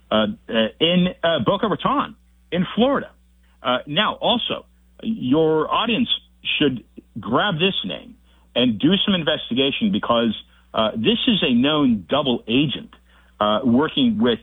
in Boca Raton in Florida. Now, also, your audience should grab this name and do some investigation, because this is a known double agent working with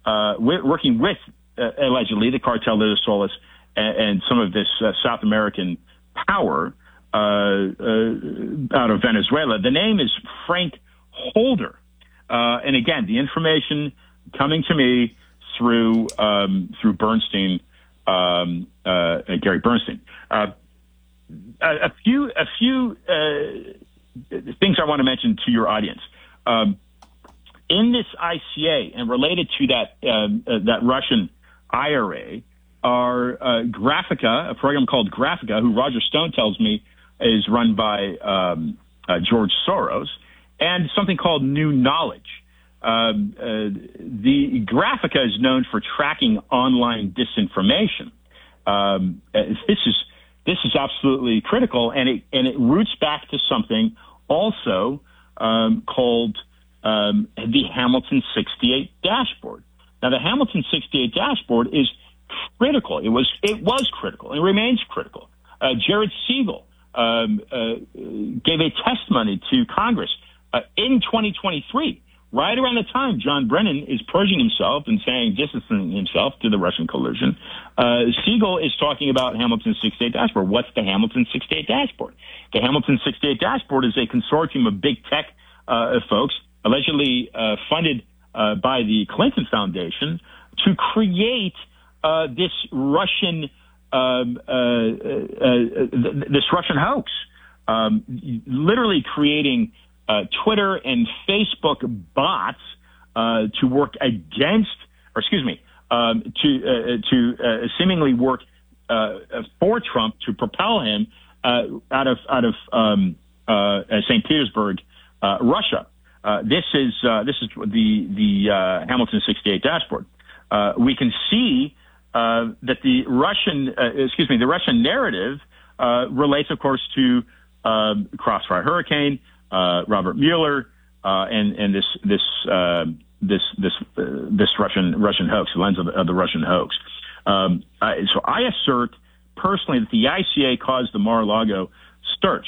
allegedly the Cartel de los Soles and some of this South American power out of Venezuela. The name is Frank Holder. And again, the information coming to me through Bernstein, Gary Bernstein. A few things I want to mention to your audience. In this ICA and related to that Russian IRA are Graphica, a program called Graphica, who Roger Stone tells me is run by George Soros, and something called New Knowledge. The Graphica is known for tracking online disinformation. This is absolutely critical, and it roots back to something also called the Hamilton 68 dashboard. Now, the Hamilton 68 dashboard is critical. It was critical. It remains critical. Jared Siegel gave a testimony to Congress in 2023, right around the time John Brennan is purging himself and distancing himself to the Russian collusion. Siegel is talking about Hamilton 68 dashboard. What's the Hamilton 68 dashboard? The Hamilton 68 dashboard is a consortium of big tech folks, allegedly funded by the Clinton Foundation, to create this Russian hoax, literally creating Twitter and Facebook bots to work against, to seemingly work for Trump to propel him out of St. Petersburg, Russia. This is the Hamilton 68 dashboard. We can see that the Russian narrative relates, of course, to Crossfire Hurricane, Robert Mueller, and this Russian hoax, the lens of the Russian hoax. So I assert personally that the ICA caused the Mar-a-Lago scourge.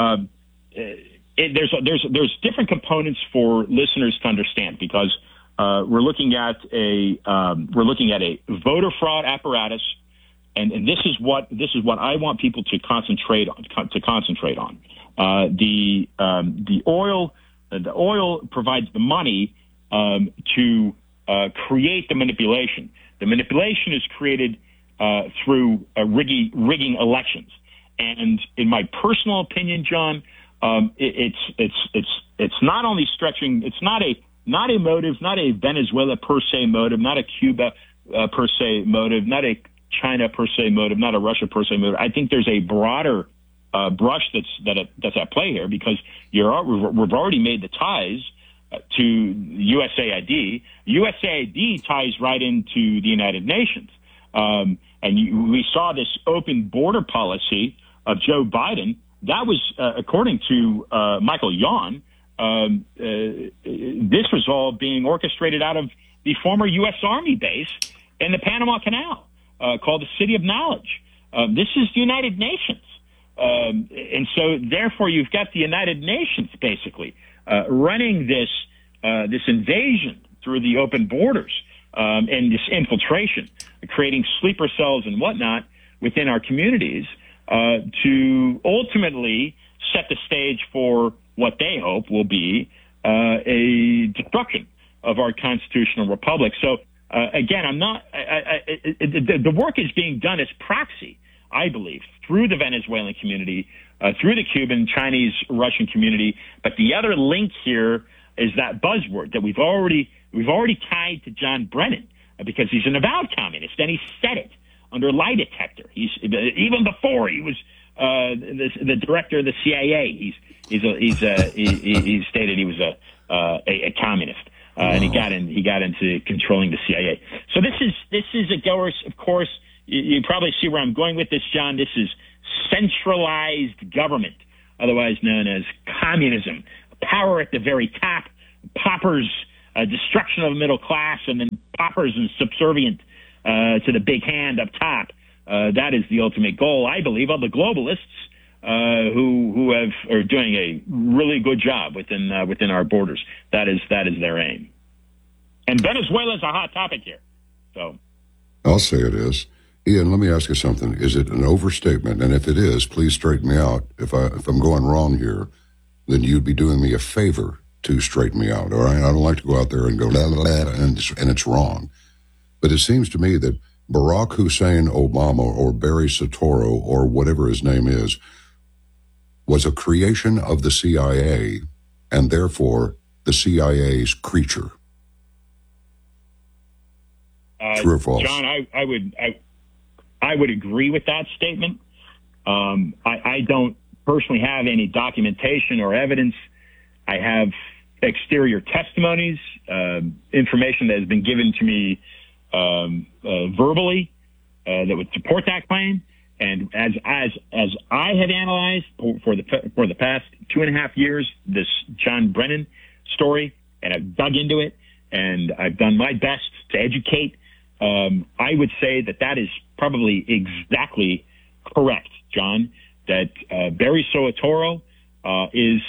There's different components for listeners to understand, because we're looking at a voter fraud apparatus, and this is what I want people to concentrate on. The oil provides the money to create the manipulation. The manipulation is created through rigging elections, and in my personal opinion, John, it's not only stretching. It's not a motive, not a Venezuela per se motive, not a Cuba per se motive, not a China per se motive, not a Russia per se motive. I think there's a broader brush that's at play here, because we've already made the ties to USAID. USAID ties right into the United Nations, and we saw this open border policy of Joe Biden. That was, according to Michael Yon, this was all being orchestrated out of the former U.S. Army base in the Panama Canal, called the City of Knowledge. This is the United Nations. And so, therefore, you've got the United Nations basically running this invasion through the open borders and this infiltration, creating sleeper cells and whatnot within our communities to ultimately set the stage for what they hope will be a destruction of our constitutional republic. So, again, the work is being done as proxy, I believe, through the Venezuelan community, through the Cuban, Chinese, Russian community. But the other link here is that buzzword that we've already tied to John Brennan, because he's an avowed communist, and he said it under lie detector. Even before he was the director of the CIA. He stated he was a communist. And he got into controlling the CIA. So this is of course, you probably see where I'm going with this, John. This is centralized government, otherwise known as communism. Power at the very top, paupers destruction of the middle class, and then paupers and subservient to the big hand up top. That is the ultimate goal, I believe, of the globalists who are doing a really good job within our borders. That is their aim. And Venezuela is a hot topic here. So I'll say it is. Ian, let me ask you something. Is it an overstatement? And if it is, please straighten me out. If I'm going wrong here, then you'd be doing me a favor to straighten me out. All right? I don't like to go out there and go, la, la, la, and it's wrong. But it seems to me that Barack Hussein Obama or Barry Soetoro or whatever his name is was a creation of the CIA and therefore the CIA's creature. True or false? John, I would agree with that statement. I don't personally have any documentation or evidence. I have exterior testimonies, information that has been given to me verbally that would support that claim. And as I have analyzed for the past 2.5 years this John Brennan story, and I've dug into it, and I've done my best to educate, I would say that is probably exactly correct, John. That Barry Soetoro is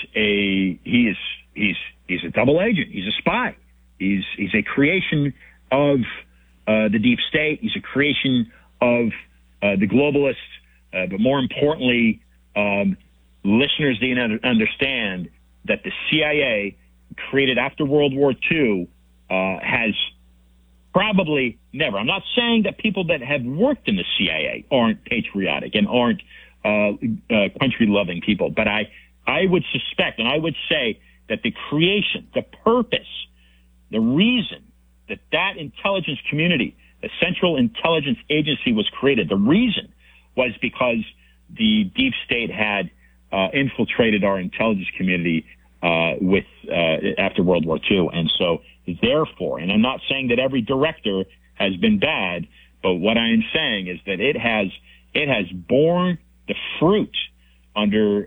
a double agent. He's a spy. He's a creation of the deep state. He's a creation of the globalists. But more importantly, listeners need to understand that the CIA, created after World War II, has probably never. I'm not saying that people that have worked in the CIA aren't patriotic and aren't country-loving people, but I would suspect and I would say that the creation, the purpose, the reason that intelligence community, the Central Intelligence Agency, was created, the reason was because the deep state had infiltrated our intelligence community after World War II. And so therefore, and I'm not saying that every director has been bad, but what I am saying is that it has borne the fruit under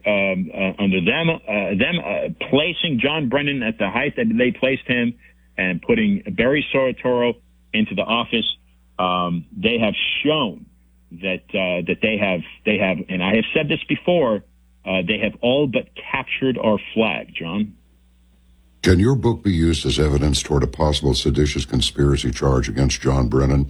them placing John Brennan at the height that they placed him and putting Barry Soetoro into the office. They have shown that they have, and I have said this before, they have all but captured our flag, John. Can your book be used as evidence toward a possible seditious conspiracy charge against John Brennan?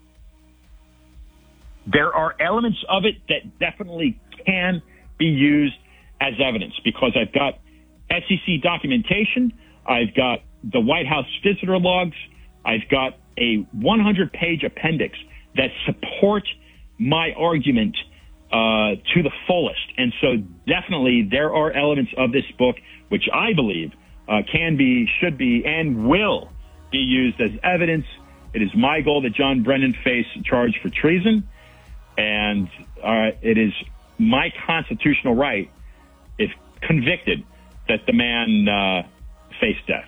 There are elements of it that definitely can be used as evidence because I've got SEC documentation, I've got the White House visitor logs, I've got a 100-page appendix that support my argument to the fullest. And so definitely there are elements of this book which I believe can be, should be, and will be used as evidence. It is my goal that John Brennan face a charge for treason, and it is my constitutional right, if convicted, that the man face death.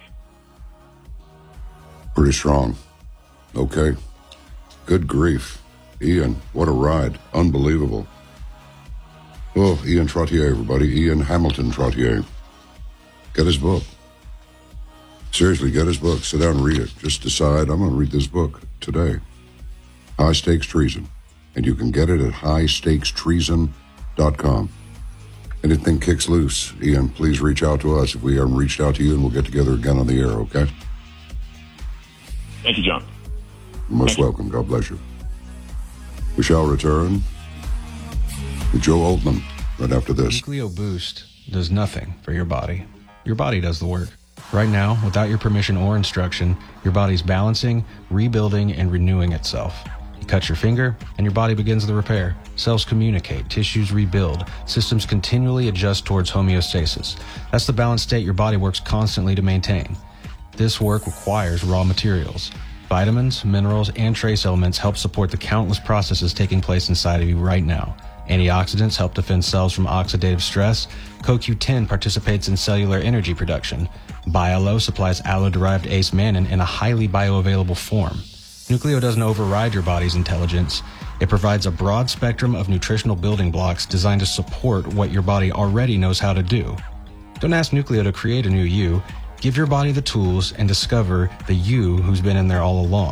Pretty strong. Okay. Good grief. Ian, what a ride. Unbelievable. Oh, Ian Trottier, everybody. Ian Hamilton Trottier. Get his book. Seriously, get his book. Sit down and read it. Just decide, I'm going to read this book today. High Stakes Treason. And you can get it at highstakestreason.com. Anything kicks loose, Ian, please reach out to us if we haven't reached out to you, and we'll get together again on the air, okay? Thank you, John. You're most welcome. God bless you. We shall return with Joe Altman right after this. Nucleo Boost does nothing for your body. Your body does the work. Right now, without your permission or instruction, your body's balancing, rebuilding, and renewing itself. You cut your finger, and your body begins the repair. Cells communicate, tissues rebuild, systems continually adjust towards homeostasis. That's the balanced state your body works constantly to maintain. This work requires raw materials. Vitamins, minerals, and trace elements help support the countless processes taking place inside of you right now. Antioxidants help defend cells from oxidative stress. CoQ10 participates in cellular energy production. BioLo supplies aloe-derived ace-mannan in a highly bioavailable form. Nucleo doesn't override your body's intelligence. It provides a broad spectrum of nutritional building blocks designed to support what your body already knows how to do. Don't ask Nucleo to create a new you. Give your body the tools and discover the you who's been in there all along.